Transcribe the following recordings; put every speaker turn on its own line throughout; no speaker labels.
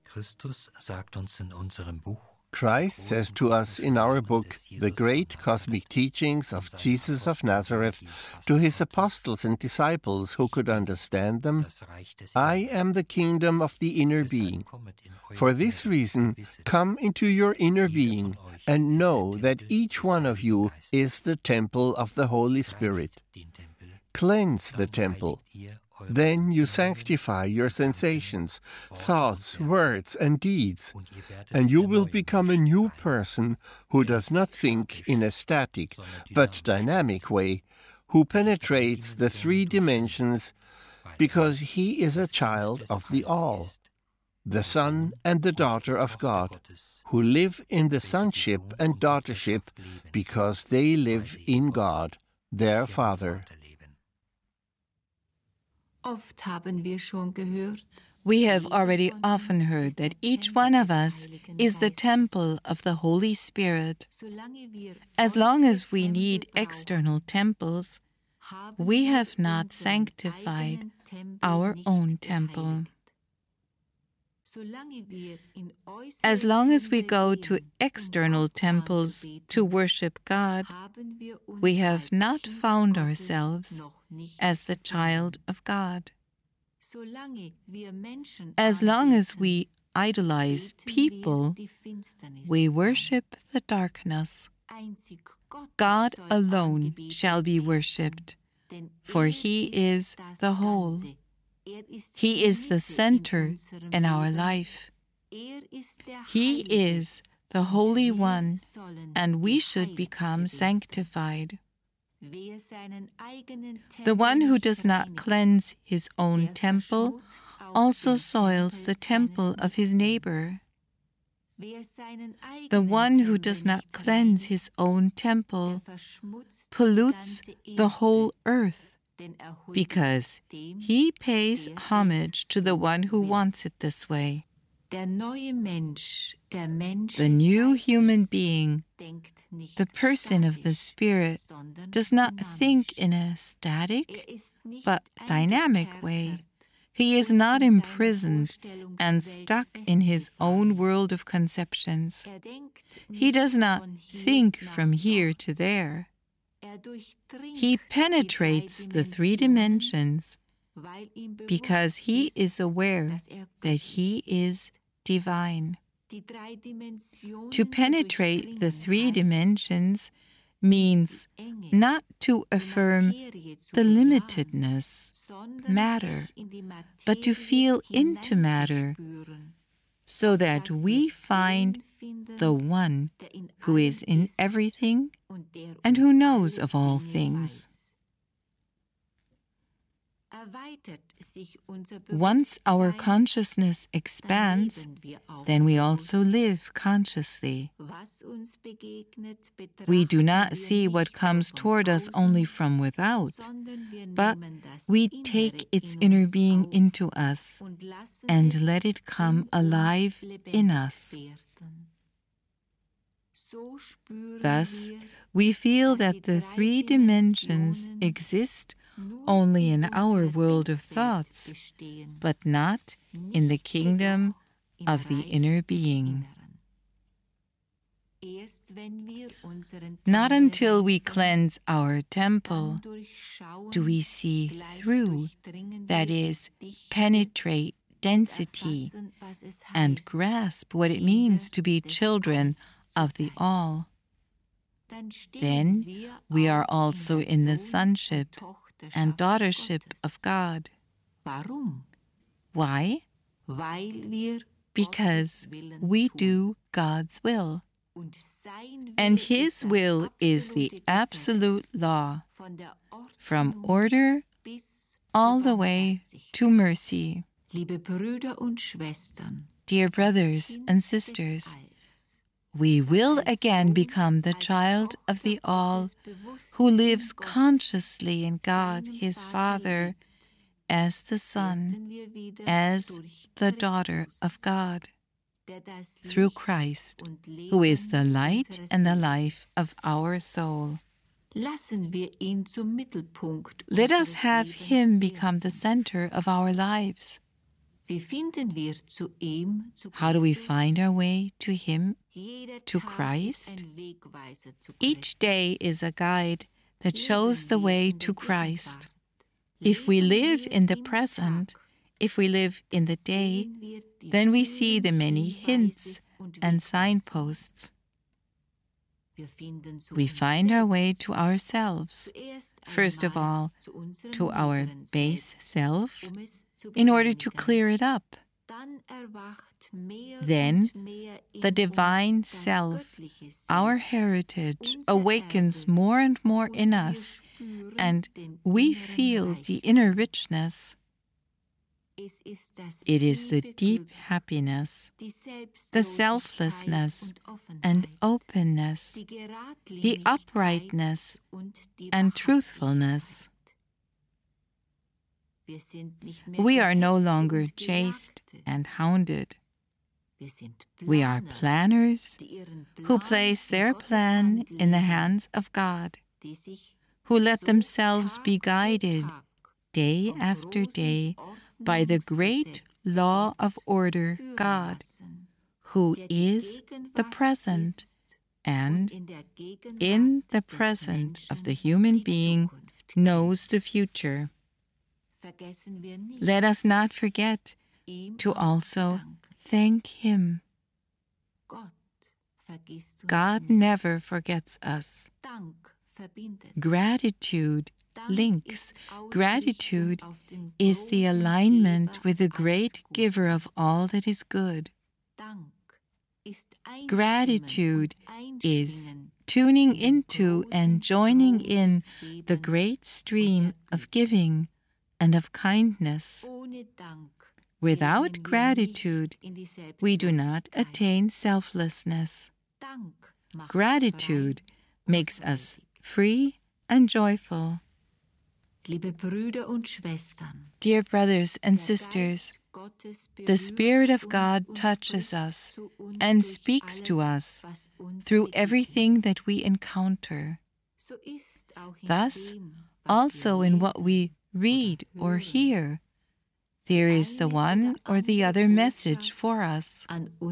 Christ says to us in our book, The Great Cosmic Teachings of Jesus of Nazareth, to his apostles and disciples who could understand them, I am the kingdom of the inner being. For this reason, come into your inner being and know that each one of you is the temple of the Holy Spirit. Cleanse the temple. Then you sanctify your sensations, thoughts, words, and deeds, and you will become a new person who does not think in a static but dynamic way, who penetrates the three dimensions because he is a child of the All, the Son and the daughter of God, who live in the sonship and daughtership because they live in God, their Father.
We have already often heard that each one of us is the temple of the Holy Spirit. As long as we need external temples, we have not sanctified our own temple. As long as we go to external temples to worship God, we have not found ourselves as the child of God. As long as we idolize people, we worship the darkness. God alone shall be worshipped, for he is the whole. He is the center in our life. He is the Holy One, and we should become sanctified. The one who does not cleanse his own temple also soils the temple of his neighbor. The one who does not cleanse his own temple pollutes the whole earth, because he pays homage to the one who wants it this way. The new human being, the person of the Spirit, does not think in a static but dynamic way. He is not imprisoned and stuck in his own world of conceptions. He does not think from here to there. He penetrates the three dimensions because he is aware that he is divine. To penetrate the three dimensions means not to affirm the limitedness, matter, but to feel into matter, so that we find the one who is in everything and who knows of all things. Once our consciousness expands, then we also live consciously. We do not see what comes toward us only from without, but we take its inner being into us and let it come alive in us. Thus, we feel that the three dimensions exist only in our world of thoughts, but not in the kingdom of the inner being. Not until we cleanse our temple do we see through, that is, penetrate density and grasp what it means to be children of the All. Then we are also in the sonship and daughtership of God. Why? Because we do God's will. And his will is the absolute law, from order all the way to mercy. Dear brothers and sisters, we will again become the child of the All, who lives consciously in God, his Father, as the Son, as the daughter of God, through Christ, who is the light and the life of our soul. Let us have him become the center of our lives. How do we find our way to Him, to Christ? Each day is a guide that shows the way to Christ. If we live in the present, if we live in the day, then we see the many hints and signposts. We find our way to ourselves, first of all, to our base self, in order to clear it up. Then, the divine self, our heritage, awakens more and more in us, and we feel the inner richness. It is the deep happiness, the selflessness and openness, the uprightness and truthfulness. We are no longer chased and hounded. We are planners who place their plan in the hands of God, who let themselves be guided day after day by the great law of order God, who is the present and, in the present of the human being, knows the future. Let us not forget to also thank Him. God never forgets us. Gratitude links. Gratitude is the alignment with the great giver of all that is good. Gratitude is tuning into and joining in the great stream of giving and of kindness. Without gratitude, we do not attain selflessness. Gratitude makes us free and joyful. Dear brothers and sisters, the Spirit of God touches us and speaks to us through everything that we encounter. Thus, also in what we read or hear, there is the one or the other message for us.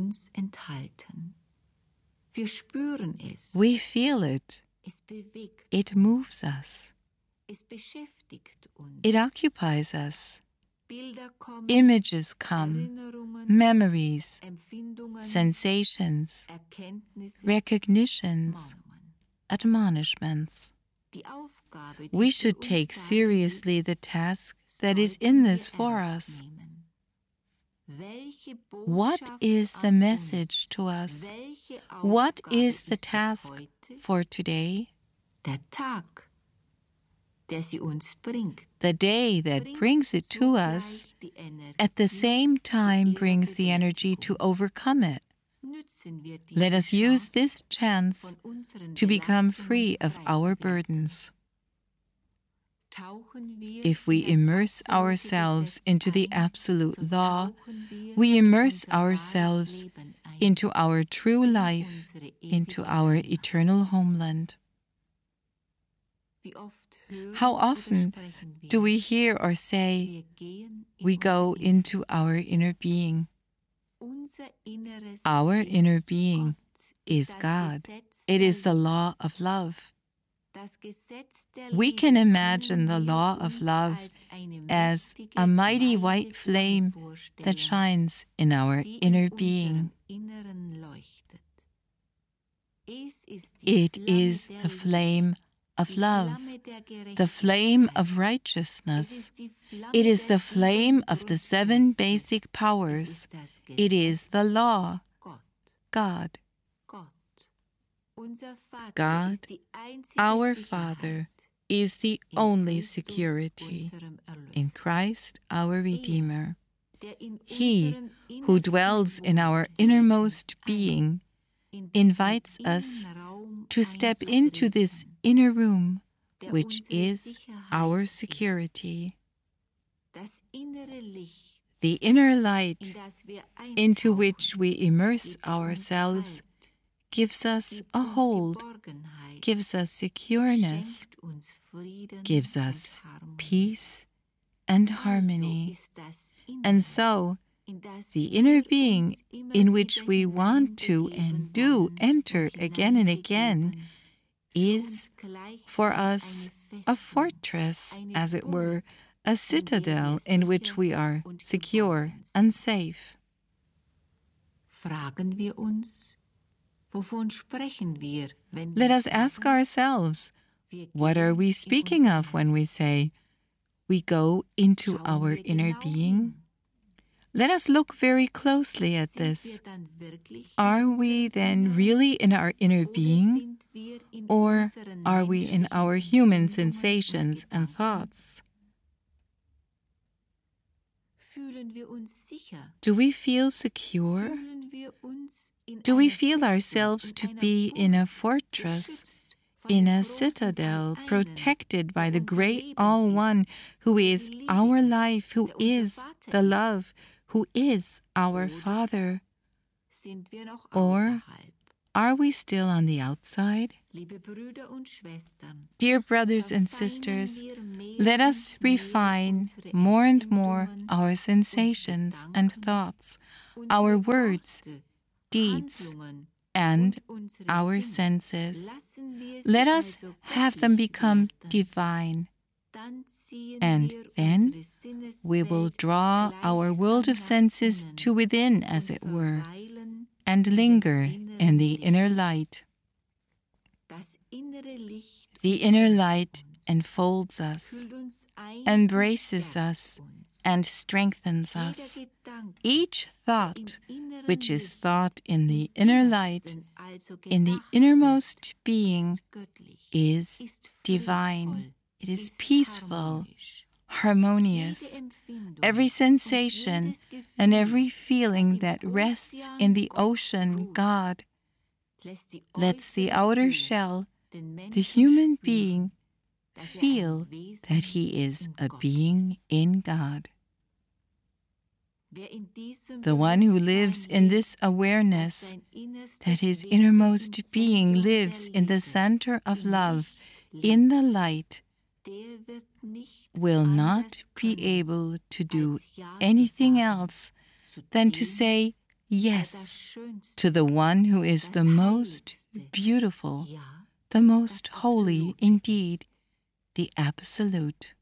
We feel it. It moves us. It occupies us. Images come, memories, sensations, recognitions, admonishments. We should take seriously the task that is in this for us. What is the message to us? What is the task for today? The day that brings it to us, at the same time brings the energy to overcome it. Let us use this chance to become free of our burdens. If we immerse ourselves into the absolute law, we immerse ourselves into our true life, into our eternal homeland. How often do we hear or say, we go into our inner being? Our inner being is God. It is the law of love. We can imagine the law of love as a mighty white flame that shines in our inner being. It is the flame of love, the flame of righteousness. It is the flame of the 7 basic powers. It is the law, God. God, our Father, is the only security in Christ our Redeemer. He who dwells in our innermost being invites us to step into this inner room, which is our security. The inner light into which we immerse ourselves gives us a hold, gives us secureness, gives us peace and harmony. And so, the inner being in which we want to and do enter again and again is, for us, a fortress, as it were, a citadel in which we are secure and safe. Let us ask ourselves, what are we speaking of when we say, we go into our inner being? Let us look very closely at this. Are we then really in our inner being, or are we in our human sensations and thoughts? Do we feel secure? Do we feel ourselves to be in a fortress, in a citadel, protected by the great All-One who is our life, who is the love, who is our Father? Or are we still on the outside? Dear brothers and sisters, let us refine more and more our sensations and thoughts, our words, deeds, and our senses. Let us have them become divine. And then we will draw our world of senses to within, as it were, and linger in the inner light. The inner light enfolds us, embraces us, and strengthens us. Each thought, which is thought in the inner light, in the innermost being, is divine. It is peaceful, harmonious. Every sensation and every feeling that rests in the ocean, God, lets the outer shell, the human being, feel that he is a being in God. The one who lives in this awareness that his innermost being lives in the center of love, in the light, will not be able to do anything else than to say yes to the one who is the most beautiful, the most holy indeed, the Absolute.